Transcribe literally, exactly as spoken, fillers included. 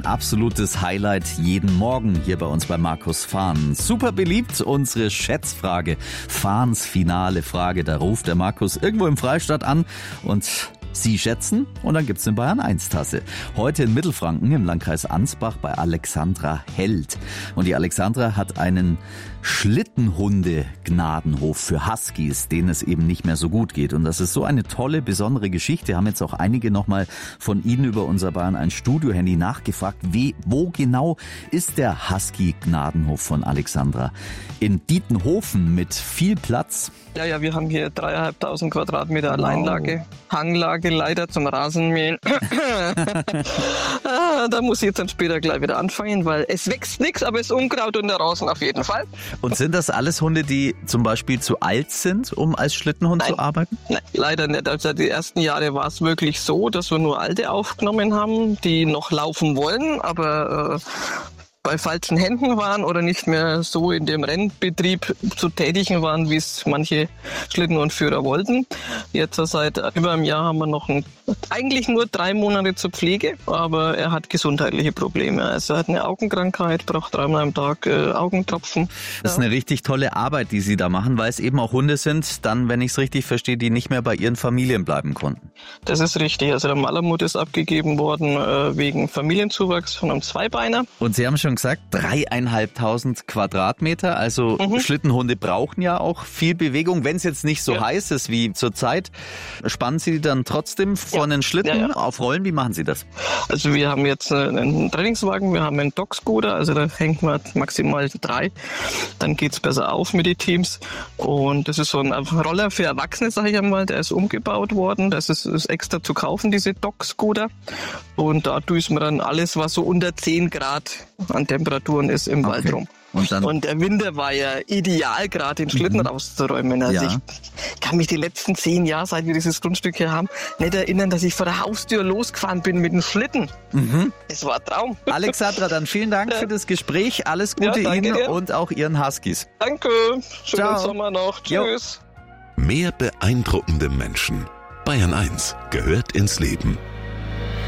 ein absolutes Highlight jeden Morgen hier bei uns bei Markus Fahn. Super beliebt, unsere Schätzfrage. Fahns finale Frage. Da ruft der Markus irgendwo im Freistaat an und Sie schätzen und dann gibt's eine Bayern eins Tasse. Heute in Mittelfranken im Landkreis Ansbach bei Alexandra Held. Und die Alexandra hat einen Schlittenhunde-Gnadenhof für Huskies, denen es eben nicht mehr so gut geht. Und das ist so eine tolle, besondere Geschichte. Haben jetzt auch einige nochmal von Ihnen über unser Bayern eins Studio-Handy nachgefragt. Wie, wo genau ist der Husky-Gnadenhof von Alexandra? In Dietenhofen mit viel Platz. Ja, ja, wir haben hier dreieinhalbtausend Quadratmeter Alleinlage, Hanglage leider zum Rasenmähen. ah, da muss ich jetzt dann später gleich wieder anfangen, weil es wächst nichts, aber es ist Unkraut und der Rasen auf jeden Fall. Und sind das alles Hunde, die zum Beispiel zu alt sind, um als Schlittenhund Nein. zu arbeiten? Nein, leider nicht. Also die ersten Jahre war es wirklich so, dass wir nur Alte aufgenommen haben, die noch laufen wollen, aber äh, bei falschen Händen waren oder nicht mehr so in dem Rennbetrieb zu tätigen waren, wie es manche Schlittenhundführer wollten. Jetzt seit über einem Jahr haben wir noch ein, eigentlich nur drei Monate zur Pflege, aber er hat gesundheitliche Probleme. Also er hat eine Augenkrankheit, braucht dreimal am Tag äh, Augentropfen. Das ist eine richtig tolle Arbeit, die Sie da machen, weil es eben auch Hunde sind, dann, wenn ich es richtig verstehe, die nicht mehr bei ihren Familien bleiben konnten. Das ist richtig. Also der Malamut ist abgegeben worden äh, wegen Familienzuwachs von einem Zweibeiner. Und Sie haben schon gesagt, dreieinhalbtausend Quadratmeter, also mhm. Schlittenhunde brauchen ja auch viel Bewegung. Wenn es jetzt nicht so ja. heiß ist wie zurzeit, spannen Sie die dann trotzdem vor ja. einen Schlitten ja, ja. auf Rollen? Wie machen Sie das? Also wir haben jetzt einen Trainingswagen, wir haben einen Dog-Scooter, also da hängt man maximal drei. Dann geht's besser auf mit den Teams. Und das ist so ein Roller für Erwachsene, sage ich einmal, der ist umgebaut worden. Das ist, ist extra zu kaufen, diese Dog-Scooter. Und da düsen wir dann alles, was so unter zehn Grad an Temperaturen ist im okay. Wald rum. Und, dann und der Winter war ja ideal, gerade den Schlitten mhm. rauszuräumen. Also ja. ich kann mich die letzten zehn Jahre, seit wir dieses Grundstück hier haben, nicht erinnern, dass ich vor der Haustür losgefahren bin mit dem Schlitten. Mhm. Das war ein Traum. Alexandra, dann vielen Dank für das Gespräch. Alles Gute ja, Ihnen dir. Und auch Ihren Huskies. Danke. Schönen Ciao. Sommer noch. Tschüss. Jo. Mehr beeindruckende Menschen. Bayern eins gehört ins Leben.